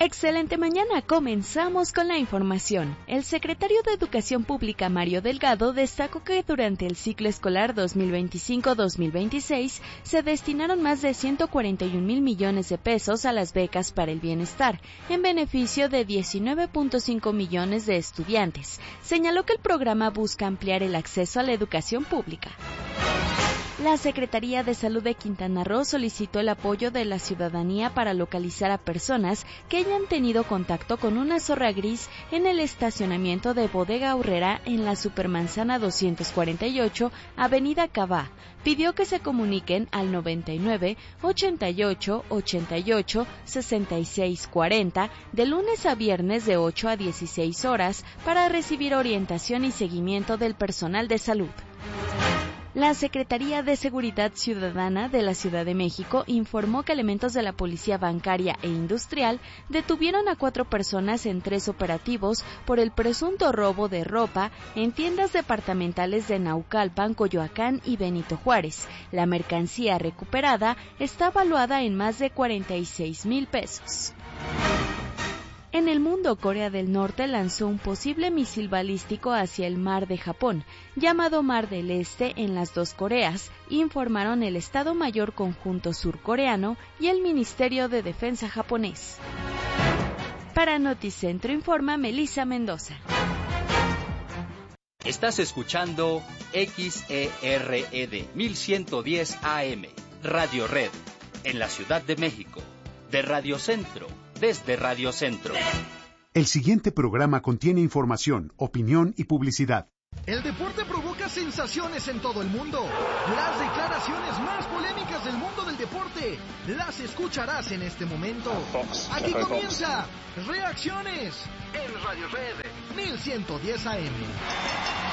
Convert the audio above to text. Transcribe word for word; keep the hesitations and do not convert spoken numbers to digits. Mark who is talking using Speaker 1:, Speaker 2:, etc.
Speaker 1: Excelente mañana, comenzamos con la información. El secretario de Educación Pública, Mario Delgado, destacó que durante el ciclo escolar dos mil veinticinco dos mil veintiséis se destinaron más de ciento cuarenta y un mil millones de pesos a las becas para el bienestar, en beneficio de diecinueve punto cinco millones de estudiantes. Señaló que el programa busca ampliar el acceso a la educación pública. La Secretaría de Salud de Quintana Roo solicitó el apoyo de la ciudadanía para localizar a personas que hayan tenido contacto con una zorra gris en el estacionamiento de Bodega Aurrera en la Supermanzana doscientos cuarenta y ocho, Avenida Cabá. Pidió que se comuniquen al noventa y nueve, ochenta y ocho, ochenta y ocho, sesenta y seis cuarenta de lunes a viernes de ocho a dieciséis horas para recibir orientación y seguimiento del personal de salud. La Secretaría de Seguridad Ciudadana de la Ciudad de México informó que elementos de la Policía Bancaria e Industrial detuvieron a cuatro personas en tres operativos por el presunto robo de ropa en tiendas departamentales de Naucalpan, Coyoacán y Benito Juárez. La mercancía recuperada está valuada en más de cuarenta y seis mil pesos. En el mundo, Corea del Norte lanzó un posible misil balístico hacia el mar de Japón, llamado Mar del Este en las dos Coreas, informaron el Estado Mayor Conjunto Surcoreano y el Ministerio de Defensa japonés. Para Noticentro informa Melissa Mendoza.
Speaker 2: Estás escuchando X E R E D mil ciento diez A M, Radio Red, en la Ciudad de México, de Radio Centro. Desde Radio Centro.
Speaker 3: El siguiente programa contiene información, opinión y publicidad.
Speaker 4: El deporte provoca sensaciones en todo el mundo. Las declaraciones más polémicas del mundo del deporte las escucharás en este momento. Aquí comienza Reacciones en Radio Red mil ciento diez A M.